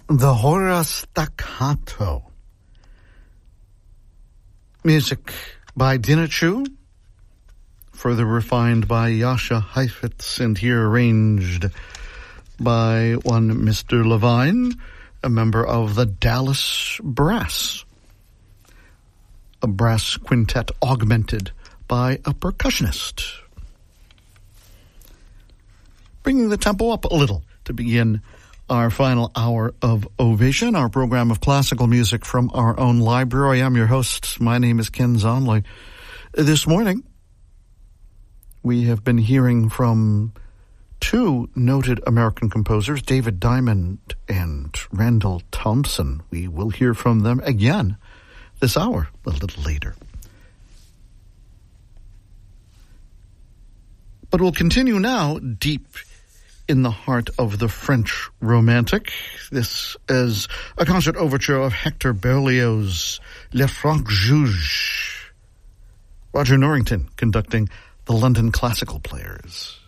The Hora Staccato. Music by Dinah Chu, further refined by Jascha Heifetz, and here arranged by one Mr. Levine, a member of the Dallas Brass, a brass quintet augmented by a percussionist. Bringing the tempo up a little to begin our final hour of Ovation, our program of classical music from our own library. I'm your host. My name is Ken Zonley. This morning, we have been hearing from two noted American composers, David Diamond and Randall Thompson. We will hear from them again this hour, a little later. But we'll continue now deep in the heart of the French Romantic. This is a concert overture of Hector Berlioz' Le Franc Juge. Roger Norrington conducting the London Classical Players.